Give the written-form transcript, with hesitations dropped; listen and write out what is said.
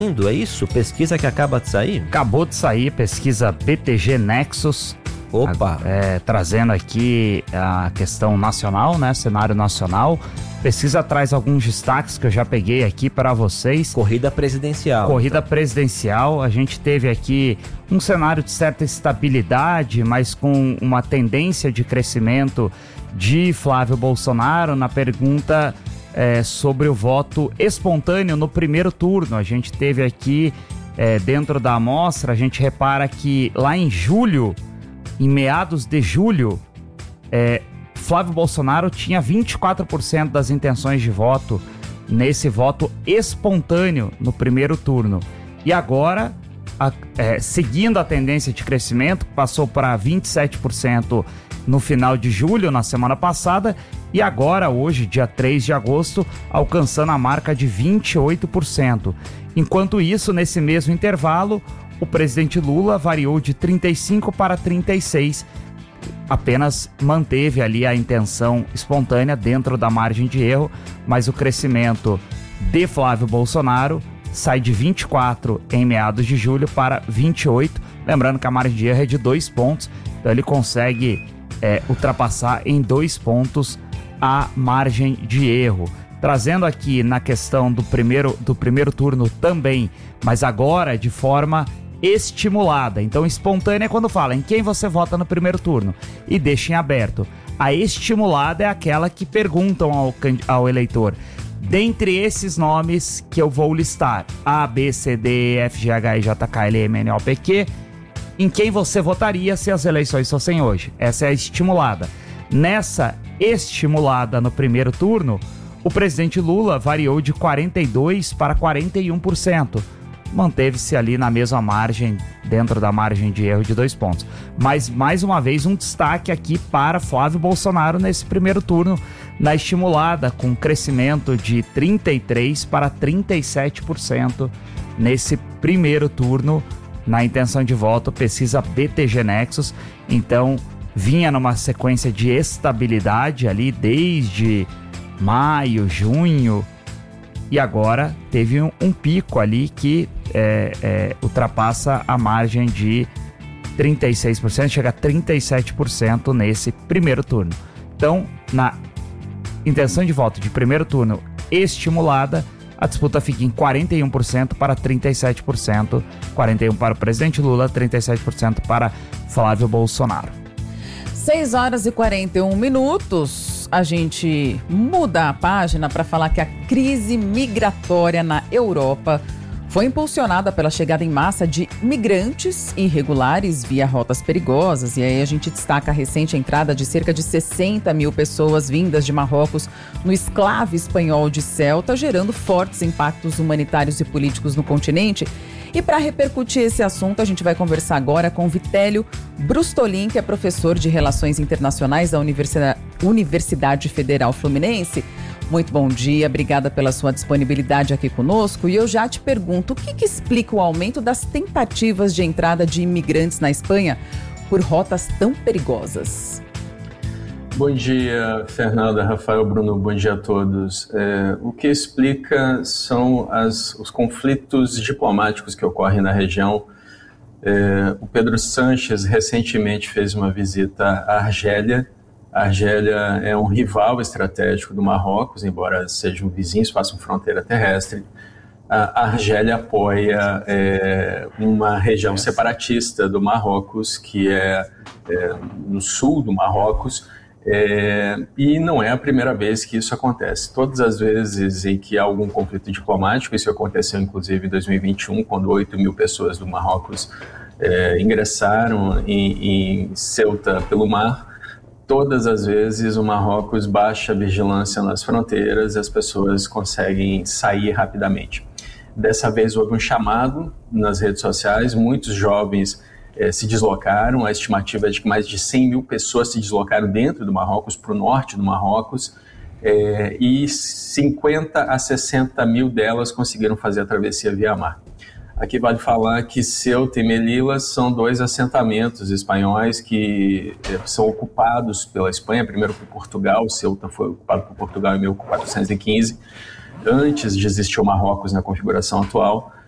É isso? Pesquisa que acaba de sair? Acabou de sair, pesquisa BTG Nexus. Opa! Trazendo aqui a questão nacional, né? Cenário nacional. Pesquisa traz alguns destaques que eu já peguei aqui para vocês. Corrida presidencial. A gente teve aqui um cenário de certa estabilidade, mas com uma tendência de crescimento de Flávio Bolsonaro na pergunta sobre o voto espontâneo no primeiro turno. A gente teve aqui, dentro da amostra, a gente repara que lá em julho, em meados de julho, Flávio Bolsonaro tinha 24% das intenções de voto nesse voto espontâneo no primeiro turno. E agora, seguindo a tendência de crescimento, passou para 27% no final de julho, na semana passada, e agora, hoje, dia 3 de agosto, alcançando a marca de 28%. Enquanto isso, nesse mesmo intervalo, o presidente Lula variou de 35% para 36%, apenas manteve ali a intenção espontânea dentro da margem de erro, mas o crescimento de Flávio Bolsonaro sai de 24% em meados de julho para 28%, lembrando que a margem de erro é de 2 pontos, então ele consegue ultrapassar em 2 pontos a margem de erro. Trazendo aqui na questão do primeiro turno também, mas agora de forma estimulada. Então, espontânea é quando fala em quem você vota no primeiro turno e deixa em aberto. A estimulada é aquela que perguntam ao eleitor: dentre esses nomes que eu vou listar, A, B, C, D, E, F, G, H, I, J, K, L, M, N, O, P, Q, em quem você votaria se as eleições fossem hoje? Essa é a estimulada. Nessa estimulada no primeiro turno, o presidente Lula variou de 42% para 41%. Manteve-se ali na mesma margem, dentro da margem de erro de 2 pontos. Mas, mais uma vez, um destaque aqui para Flávio Bolsonaro nesse primeiro turno, na estimulada, com crescimento de 33% para 37% nesse primeiro turno, na intenção de voto, pesquisa BTG Nexus. Então, vinha numa sequência de estabilidade ali desde maio, junho, e agora teve um pico ali que ultrapassa a margem de 36%, chega a 37% nesse primeiro turno. Então, na intenção de voto de primeiro turno estimulada, a disputa fica em 41% para 37%, 41% para o presidente Lula, 37% para Flávio Bolsonaro. 6h41. A gente muda a página para falar que a crise migratória na Europa foi impulsionada pela chegada em massa de migrantes irregulares via rotas perigosas. E aí a gente destaca a recente entrada de cerca de 60 mil pessoas vindas de Marrocos no exclave espanhol de Ceuta, gerando fortes impactos humanitários e políticos no continente. E para repercutir esse assunto, a gente vai conversar agora com Vitélio Brustolin, que é professor de Relações Internacionais da Universidade Federal Fluminense. Muito bom dia, obrigada pela sua disponibilidade aqui conosco. E eu já te pergunto, o que explica o aumento das tentativas de entrada de imigrantes na Espanha por rotas tão perigosas? Bom dia, Fernanda, Rafael, Bruno, bom dia a todos. O que explica são os conflitos diplomáticos que ocorrem na região. O Pedro Sánchez recentemente fez uma visita à Argélia. A Argélia é um rival estratégico do Marrocos, embora sejam vizinhos, façam fronteira terrestre. A Argélia apoia uma região separatista do Marrocos, que é no sul do Marrocos, e não é a primeira vez que isso acontece. Todas as vezes em que há algum conflito diplomático, isso aconteceu inclusive em 2021, quando 8 mil pessoas do Marrocos ingressaram em Ceuta pelo mar. Todas as vezes o Marrocos baixa a vigilância nas fronteiras e as pessoas conseguem sair rapidamente. Dessa vez houve um chamado nas redes sociais, muitos jovens se deslocaram, a estimativa é de que mais de 100 mil pessoas se deslocaram dentro do Marrocos, para o norte do Marrocos, e 50 a 60 mil delas conseguiram fazer a travessia via mar. Aqui vale falar que Ceuta e Melilla são 2 assentamentos espanhóis que são ocupados pela Espanha, primeiro por Portugal. Ceuta foi ocupado por Portugal em 1415, antes de existir o Marrocos na configuração atual.